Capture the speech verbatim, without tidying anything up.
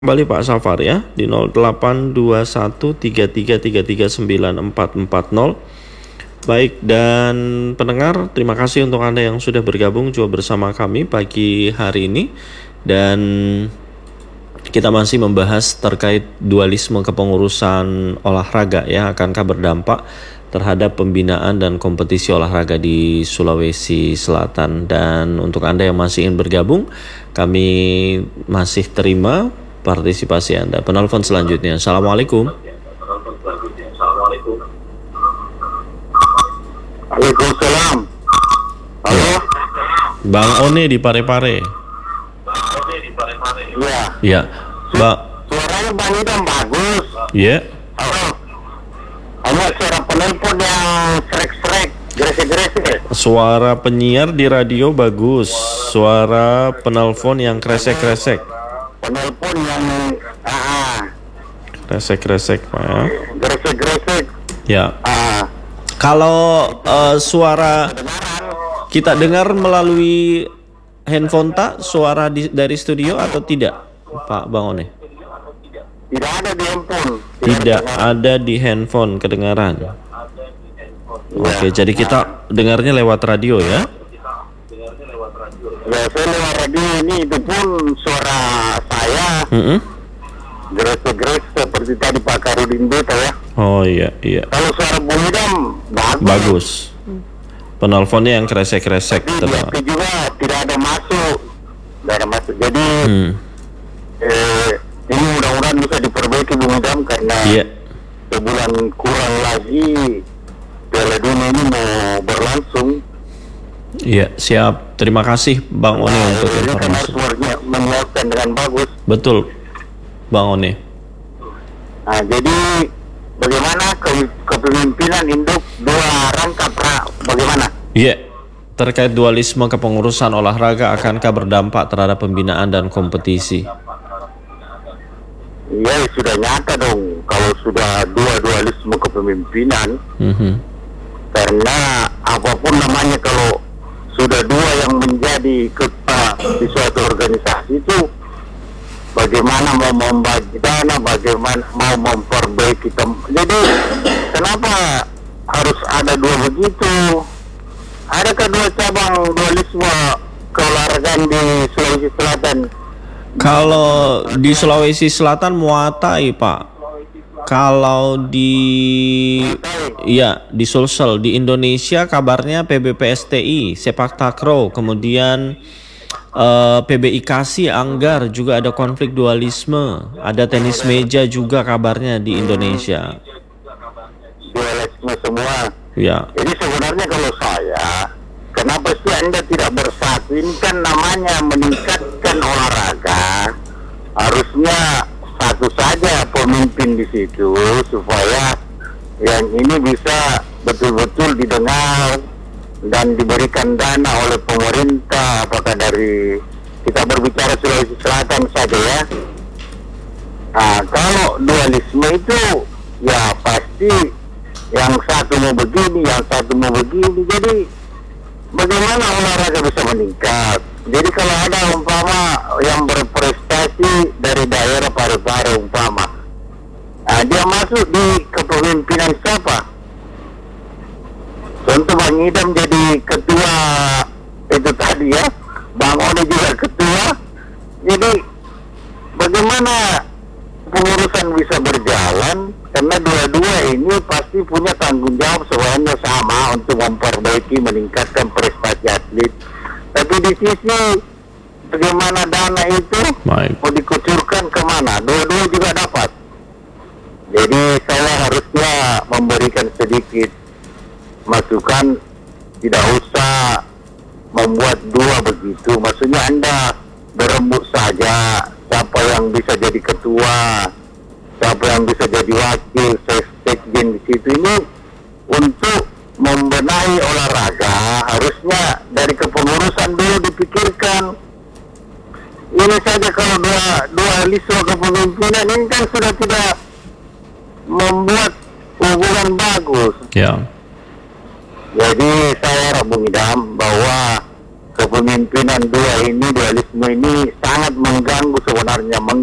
Kembali Pak Safar ya di nol delapan dua satu tiga tiga tiga tiga sembilan empat empat nol. Baik, dan pendengar, terima kasih untuk Anda yang sudah bergabung juga bersama kami pagi hari ini. Dan kita masih membahas terkait dualisme kepengurusan olahraga ya, akankah berdampak terhadap pembinaan dan kompetisi olahraga di Sulawesi Selatan. Dan untuk Anda yang masih ingin bergabung, kami masih terima partisipasi Anda. Penelpon selanjutnya. Assalamualaikum. Waalaikumsalam. Halo. Bang One di Parepare. Iya. Ya. Mbak. Suaranya Bang Idam bagus. Iya. Halo. Hanya suara penelpon yang srek-srek, gresek-gresek. Suara penyiar di radio bagus. Suara penelpon yang kresek-kresek. Penelpon yang ah, Kresek-kresek Pak ya. gresek-gresek. Ya. Ah, Kalau uh, suara kita dengar melalui handphone tak suara di, dari studio atau tidak, Pak Bang One? tidak ada di handphone. Tidak ada di handphone kedengaran. Oke, jadi kita dengarnya lewat radio ya. Ya, saya lewat radio ini itu pun suara saya Mm-mm. gresek-gresek seperti tadi Pak Karudin Beta ya. Oh iya iya. Kalau suara Bung Idam bagus. Bagus. Penelponnya yang kresek-kresek Tapi terdengar. tapi juga tidak ada masuk, tidak ada masuk. Jadi Hmm. eh, ini mudah-mudahan bisa diperbaiki Bung Idam karena Iya. sebulan kurang lagi Piala Dunia ini mau berlangsung. Iya, siap. Terima kasih Bang One Nah, untuk ini kan harus informasi. menyiapkan dengan bagus. Betul, Bang One. Nah, jadi bagaimana ke- kepemimpinan induk dua rangkap Ra? Bagaimana? Iya. Terkait dualisme kepengurusan olahraga, akankah berdampak terhadap pembinaan dan kompetisi? Iya, sudah nyata dong kalau sudah dua dualisme kepemimpinan. Mhm. Karena apapun namanya kalau sudah dua yang menjadi ketua di suatu organisasi itu, bagaimana mau membagi dana, bagaimana mau memperbaiki tem- jadi kenapa harus ada dua begitu? Adakah dua cabang dualisme keolahragaan di Sulawesi Selatan? Kalau di Sulawesi Selatan muatai, Pak. Kalau di ya di Sulsel di Indonesia kabarnya P B P S T I, Sepak Takraw, kemudian eh, P B I Kasi, Anggar juga ada konflik dualisme, ada tenis meja juga kabarnya di Indonesia. Dualisme semua. Ya. Jadi sebenarnya kalau saya, kenapa sih Anda tidak bersatu? Ini kan namanya meningkatkan olahraga. Harusnya satu saja pemimpin di situ supaya yang ini bisa betul-betul didengar dan diberikan dana oleh pemerintah, apakah dari kita berbicara Sulawesi Selatan saja ya. Nah, kalau dualisme itu ya pasti yang satu mau begini, yang satu mau begini. Jadi bagaimana olahraga bisa meningkat? Jadi kalau ada umpama yang berprestasi dari daerah Parepare umpama, nah, dia masuk di kepemimpinan siapa? Contoh Bang Idam jadi ketua itu tadi ya, Bang One juga ketua. Jadi bagaimana pengurusan bisa berjalan? Karena dua-dua ini pasti punya tanggung jawab semuanya sama untuk memperbaiki, meningkatkan prestasi atlet. Tapi di sisi bagaimana dana itu Baik. mau dikucurkan kemana? Dua-dua juga dapat. Jadi saya harusnya memberikan sedikit masukan, tidak usah membuat dua begitu. Maksudnya Anda berembuk saja siapa yang bisa jadi ketua, siapa yang bisa jadi wakil, sekjen di situ. Ini untuk membenahi olahraga harusnya dari kepengurusan dulu dipikirkan. Ini saja kalau dua dua liso kepemimpinan ini kan sudah tidak membuat hubungan bagus. Ya. Jadi saya harap Bung Idam bahwa kepemimpinan dua ini, dualisme ini sangat mengganggu sebenarnya,